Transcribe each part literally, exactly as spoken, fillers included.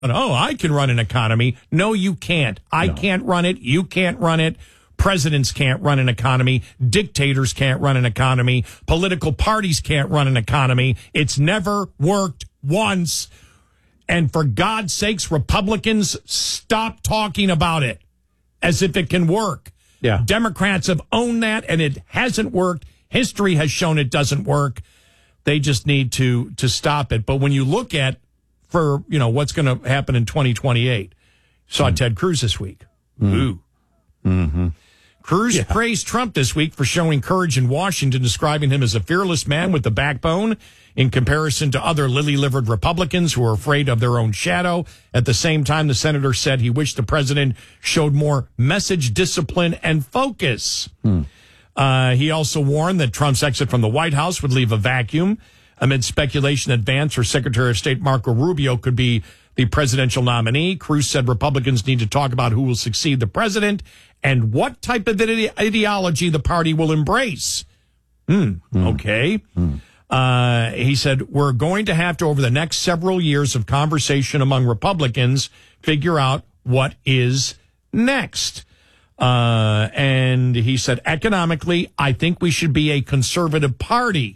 oh, I can run an economy. No, you can't. I no. can't run it. You can't run it. Presidents can't run an economy. Dictators can't run an economy. Political parties can't run an economy. It's never worked once. And for God's sakes, Republicans, stop talking about it as if it can work. Yeah. Democrats have owned that, and it hasn't worked. History has shown it doesn't work. They just need to to stop it. But when you look at, for, you know, what's going to happen in twenty twenty-eight, saw mm. Ted Cruz this week. Mm. Ooh. Mm-hmm. Cruz yeah. praised Trump this week for showing courage in Washington, describing him as a fearless man with the backbone in comparison to other lily-livered Republicans who are afraid of their own shadow. At the same time, the senator said he wished the president showed more message discipline and focus. Hmm. Uh, he also warned that Trump's exit from the White House would leave a vacuum amid speculation that Vance or Secretary of State Marco Rubio could be the presidential nominee. Cruz said Republicans need to talk about who will succeed the president and what type of ide- ideology the party will embrace. Hmm. Mm. Okay. Mm. Uh, he said, we're going to have to, over the next several years of conversation among Republicans, figure out what is next. Uh, and he said, economically, I think we should be a conservative party.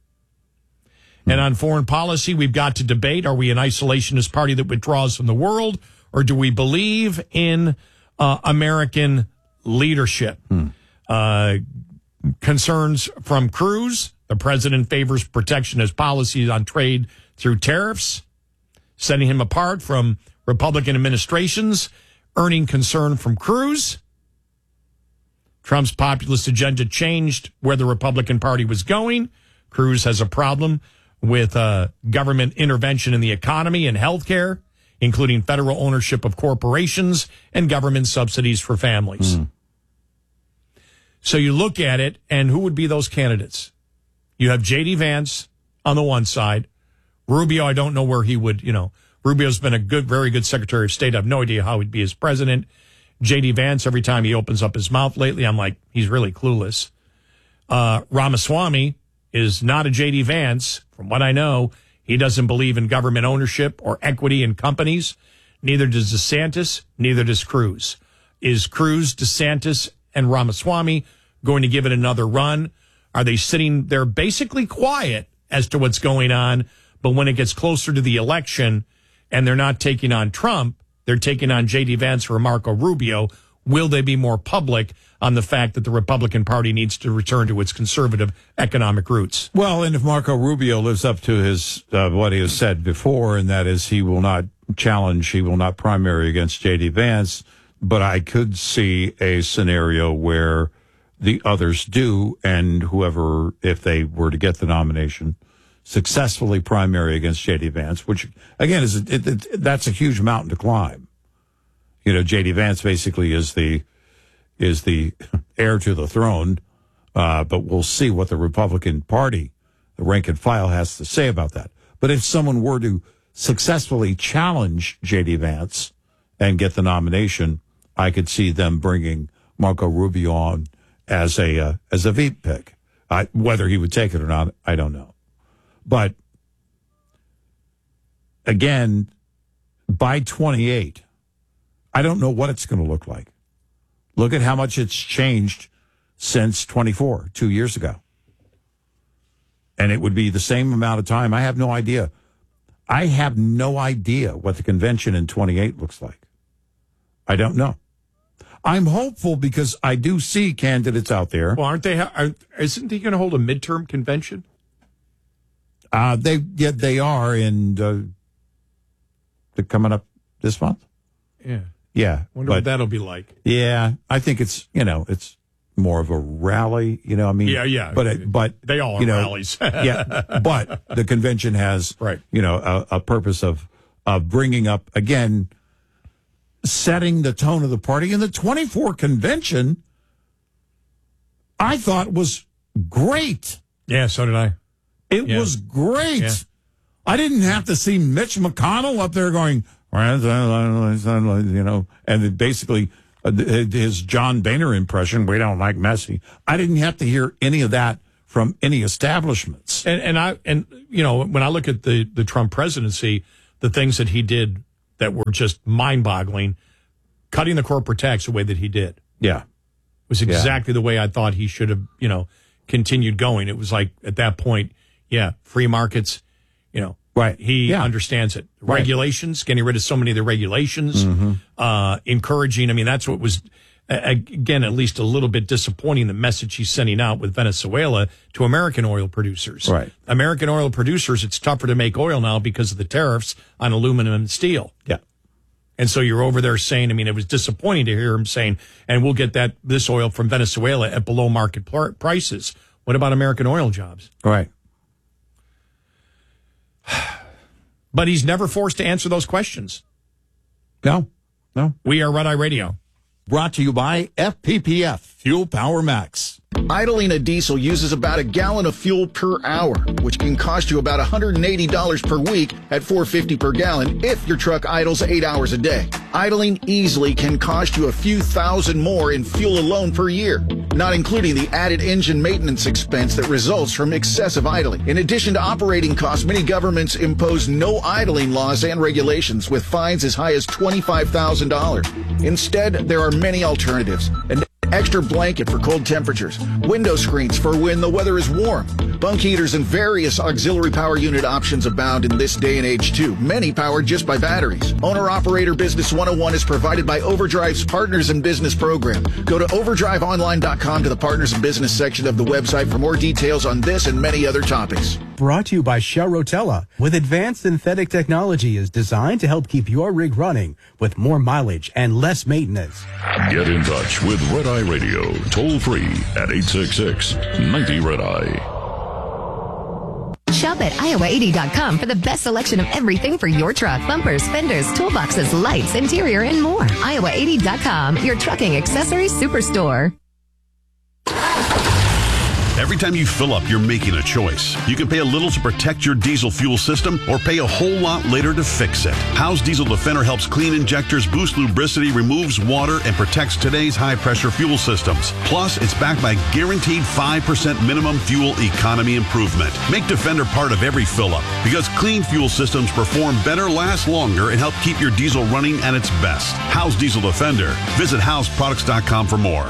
Mm. And on foreign policy, we've got to debate, are we an isolationist party that withdraws from the world, or do we believe in uh, American leadership? Mm. Uh, concerns from Cruz. The president favors protectionist policies on trade through tariffs, setting him apart from Republican administrations, earning concern from Cruz. Trump's populist agenda changed where the Republican Party was going. Cruz has a problem with uh, government intervention in the economy and healthcare, including federal ownership of corporations and government subsidies for families. Mm. So you look at it, and who would be those candidates? You have J D. Vance on the one side. Rubio, I don't know where he would, you know. Rubio's been a good, very good Secretary of State. I have no idea how he'd be as president. J D. Vance, every time he opens up his mouth lately, I'm like, he's really clueless. Uh, Ramaswamy is not a J D. Vance. From what I know, he doesn't believe in government ownership or equity in companies. Neither does DeSantis, neither does Cruz. Is Cruz, DeSantis, and Ramaswamy going to give it another run? Are they sitting there basically quiet as to what's going on, but when it gets closer to the election and they're not taking on Trump, they're taking on J D. Vance or Marco Rubio, will they be more public on the fact that the Republican Party needs to return to its conservative economic roots? Well, and if Marco Rubio lives up to his uh, what he has said before, and that is he will not challenge, he will not primary against J D. Vance, but I could see a scenario where the others do, and whoever, if they were to get the nomination, successfully primary against J D. Vance, which, again, is a, it, it, that's a huge mountain to climb. You know, J D. Vance basically is the is the heir to the throne, uh, but we'll see what the Republican Party, the rank and file, has to say about that. But if someone were to successfully challenge J D. Vance and get the nomination, I could see them bringing Marco Rubio on as a uh, as a V P pick. I, whether he would take it or not, I don't know. But again, by twenty-eight, I don't know what it's going to look like. Look at how much it's changed since twenty-four, two years ago. And it would be the same amount of time. I have no idea. I have no idea what the convention in twenty-eight looks like. I don't know. I'm hopeful because I do see candidates out there. Well, aren't they? Are, isn't he going to hold a midterm convention? Uh, they yeah, they are, and uh, they're coming up this month. Yeah, yeah. Wonder but, what that'll be like. Yeah, I think it's you know it's more of a rally. You know, I mean, yeah, yeah. But it, but they all are you know, rallies. Yeah, but the convention has right. You know, a, a purpose of of bringing up again. Setting the tone of the party. And the twenty-four convention, I thought was great. Yeah, so did I. It yeah. was great. Yeah. I didn't have to see Mitch McConnell up there going, you know, and basically his John Boehner impression, we don't like Messi. I didn't have to hear any of that from any establishments. And, and I, and, you know, when I look at the, the Trump presidency, the things that he did that were just mind-boggling. Cutting the corporate tax the way that he did. Yeah. Was exactly yeah. the way I thought he should have, you know, continued going. It was like at that point, yeah, free markets, you know, right. He yeah. understands it. Right. Regulations, getting rid of so many of the regulations, mm-hmm. uh, encouraging. I mean, that's what was, uh, again, at least a little bit disappointing, the message he's sending out with Venezuela to American oil producers. Right. American oil producers, it's tougher to make oil now because of the tariffs on aluminum and steel. Yeah. And so you're over there saying, I mean, it was disappointing to hear him saying, and we'll get that this oil from Venezuela at below market pl- prices. What about American oil jobs? Right. But he's never forced to answer those questions. No, no. We are Red Eye Radio. Brought to you by F P P F, Fuel Power Max. Idling a diesel uses about a gallon of fuel per hour, which can cost you about one hundred eighty dollars per week at four dollars and fifty cents per gallon if your truck idles eight hours a day. Idling easily can cost you a few thousand more in fuel alone per year, not including the added engine maintenance expense that results from excessive idling. In addition to operating costs, many governments impose no idling laws and regulations with fines as high as twenty-five thousand dollars. Instead, there are many alternatives. An extra blanket for cold temperatures, window screens for when the weather is warm, bunk heaters, and various auxiliary power unit options abound in this day and age too, many powered just by batteries. Owner-Operator Business one oh one is provided by Overdrive's Partners in Business program. Go to overdrive online dot com to the Partners in Business section of the website for more details on this and many other topics. Brought to you by Shell Rotella, with advanced synthetic technology is designed to help keep your rig running with more mileage and less maintenance. Get in touch with Red Eye Radio, toll free at eight six six, nine zero, Red Eye. Shop at iowa eighty dot com for the best selection of everything for your truck. Bumpers, fenders, toolboxes, lights, interior, and more. iowa eighty dot com, your trucking accessories superstore. Every time you fill up, you're making a choice. You can pay a little to protect your diesel fuel system or pay a whole lot later to fix it. Howe's Diesel Defender helps clean injectors, boost lubricity, removes water, and protects today's high-pressure fuel systems. Plus, it's backed by guaranteed five percent minimum fuel economy improvement. Make Defender part of every fill-up because clean fuel systems perform better, last longer, and help keep your diesel running at its best. Howe's Diesel Defender. Visit house products dot com for more.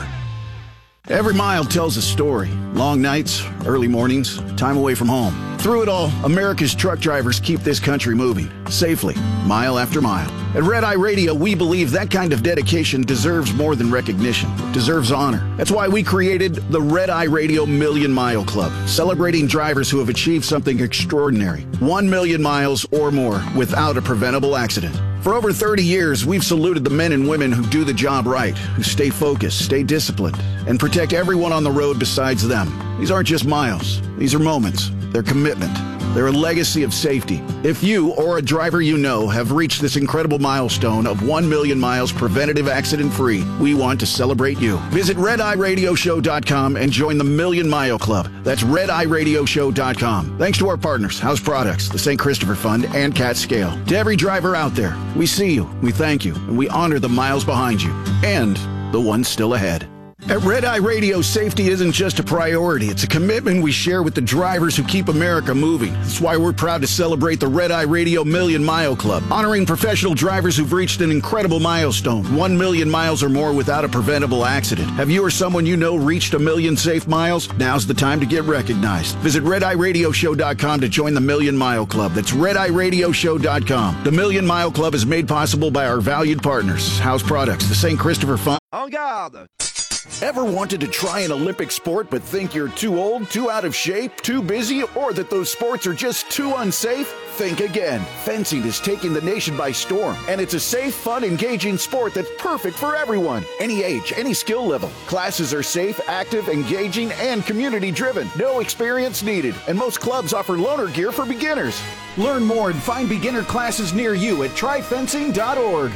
Every mile tells a story. Long nights, early mornings, time away from home. Through it all, America's truck drivers keep this country moving, safely, mile after mile. At Red Eye Radio, we believe that kind of dedication deserves more than recognition. It deserves honor. That's why we created the Red Eye Radio Million Mile Club, celebrating drivers who have achieved something extraordinary. One million miles or more without a preventable accident. For over thirty years, we've saluted the men and women who do the job right, who stay focused, stay disciplined, and protect everyone on the road besides them. These aren't just miles. These are moments. They're commitment. They're a legacy of safety. If you or a driver you know have reached this incredible milestone of one million miles preventative accident-free, we want to celebrate you. Visit red eye radio show dot com and join the Million Mile Club. That's red eye radio show dot com. Thanks to our partners, House Products, the Saint Christopher Fund, and Cat Scale. To every driver out there, we see you, we thank you, and we honor the miles behind you and the ones still ahead. At Red Eye Radio, safety isn't just a priority. It's a commitment we share with the drivers who keep America moving. That's why we're proud to celebrate the Red Eye Radio Million Mile Club, honoring professional drivers who've reached an incredible milestone, one million miles or more without a preventable accident. Have you or someone you know reached a million safe miles? Now's the time to get recognized. Visit red eye radio show dot com to join the Million Mile Club. That's red eye radio show dot com. The Million Mile Club is made possible by our valued partners, House Products, the Saint Christopher Fund. En garde! Ever wanted to try an Olympic sport but think you're too old, too out of shape, too busy, or that those sports are just too unsafe? Think again. Fencing is taking the nation by storm, and it's a safe, fun, engaging sport that's perfect for everyone. Any age, any skill level. Classes are safe, active, engaging, and community-driven. No experience needed, and most clubs offer loaner gear for beginners. Learn more and find beginner classes near you at try fencing dot org.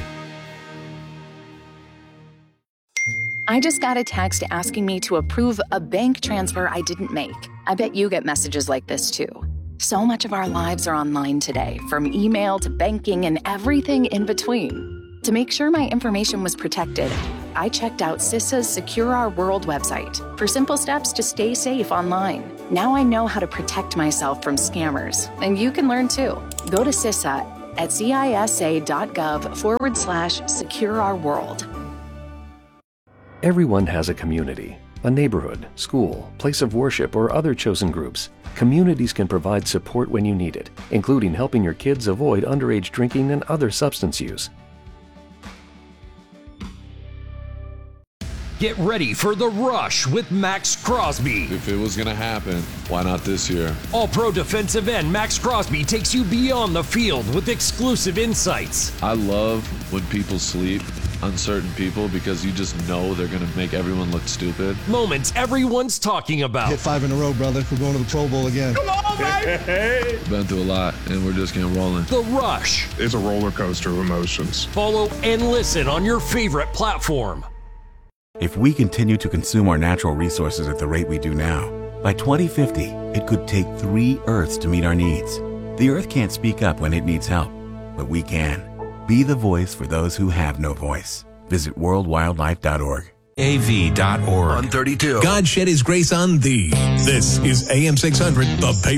I just got a text asking me to approve a bank transfer I didn't make. I bet you get messages like this too. So much of our lives are online today, from email to banking and everything in between. To make sure my information was protected, I checked out CISA's Secure Our World website for simple steps to stay safe online. Now I know how to protect myself from scammers, and you can learn too. Go to CISA at cisa.gov forward slash secure our world. Everyone has a community, a neighborhood, school, place of worship, or other chosen groups. Communities can provide support when you need it, including helping your kids avoid underage drinking and other substance use. Get ready for The Rush with Max Crosby. If it was going to happen, why not this year? All-Pro defensive end Max Crosby takes you beyond the field with exclusive insights. I love when people sleep on certain people because you just know they're going to make everyone look stupid. Moments everyone's talking about. Hit five in a row, brother. We're going to the Pro Bowl again. Come on, baby! Been through a lot, and we're just getting rolling. The Rush. It's a roller coaster of emotions. Follow and listen on your favorite platform. If we continue to consume our natural resources at the rate we do now, by twenty fifty, it could take three Earths to meet our needs. The Earth can't speak up when it needs help, but we can. Be the voice for those who have no voice. Visit world wildlife dot org. A V dot org. On thirty-two. God shed his grace on thee. This is A M six hundred, the Patriot.